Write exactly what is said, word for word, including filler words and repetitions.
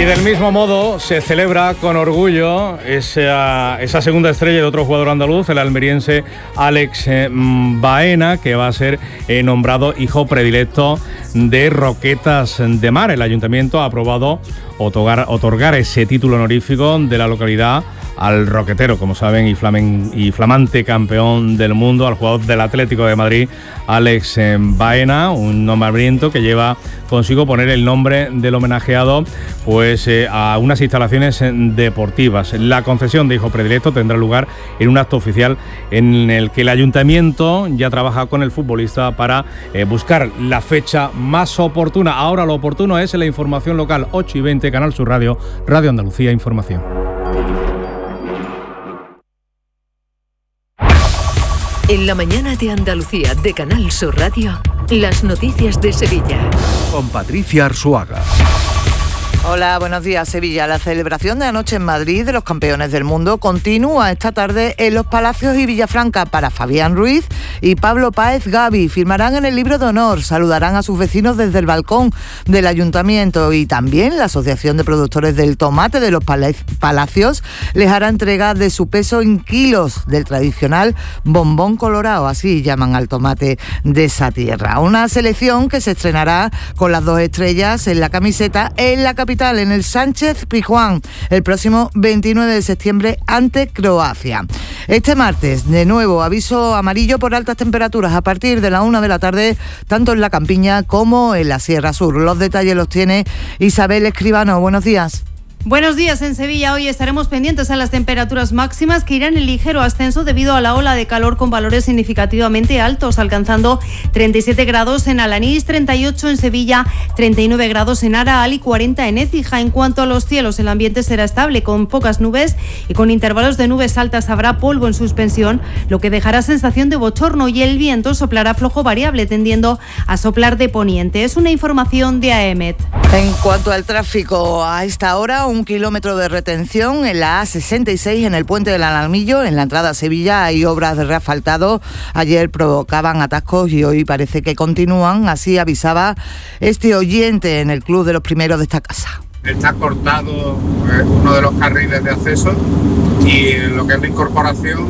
Y del mismo modo se celebra con orgullo esa, esa segunda estrella de otro jugador andaluz, el almeriense Alex eh, Baena, que va a ser eh, nombrado hijo predilecto de Roquetas de Mar. El ayuntamiento ha aprobado otorgar, otorgar ese título honorífico de la localidad al roquetero, como saben, y, flamen, y flamante campeón del mundo, al jugador del Atlético de Madrid, Alex eh, Baena, un nombramiento que lleva consigo poner el nombre del homenajeado pues eh, a unas instalaciones deportivas. La concesión de hijo predilecto tendrá lugar en un acto oficial en el que el ayuntamiento ya trabaja con el futbolista para eh, buscar la fecha más oportuna. Ahora lo oportuno es la información local. Ocho y veinte, Canal Sur Radio, Radio Andalucía Información. En la mañana de Andalucía de Canal Sur Radio, las noticias de Sevilla. Con Patricia Arzuaga. Hola, buenos días, Sevilla. La celebración de anoche en Madrid de los campeones del mundo continúa esta tarde en Los Palacios y Villafranca para Fabián Ruiz y Pablo Páez Gavi. Firmarán en el libro de honor, saludarán a sus vecinos desde el balcón del ayuntamiento y también la Asociación de Productores del Tomate de Los Palacios les hará entrega de su peso en kilos del tradicional bombón colorado, así llaman al tomate de esa tierra. Una selección que se estrenará con las dos estrellas en la camiseta en la capital, en el Sánchez Pizjuán, el próximo veintinueve de septiembre ante Croacia. Este martes, de nuevo, aviso amarillo por altas temperaturas a partir de la una de la tarde, tanto en la Campiña como en la Sierra Sur. Los detalles los tiene Isabel Escribano. Buenos días. Buenos días. En Sevilla hoy estaremos pendientes a las temperaturas máximas que irán en ligero ascenso debido a la ola de calor con valores significativamente altos, alcanzando treinta y siete grados en Alanís, treinta y ocho en Sevilla, treinta y nueve grados en Araal y cuarenta en Écija. En cuanto a los cielos, el ambiente será estable con pocas nubes y con intervalos de nubes altas. Habrá polvo en suspensión, lo que dejará sensación de bochorno, y el viento soplará flojo variable, tendiendo a soplar de poniente. Es una información de AEMET. En cuanto al tráfico, a esta hora un kilómetro de retención en la A sesenta y seis en el puente del Alamillo. En la entrada a Sevilla hay obras de reasfaltado. Ayer provocaban atascos y hoy parece que continúan. Así avisaba este oyente en el club de los primeros de esta casa. Está cortado eh, uno de los carriles de acceso y lo que es la incorporación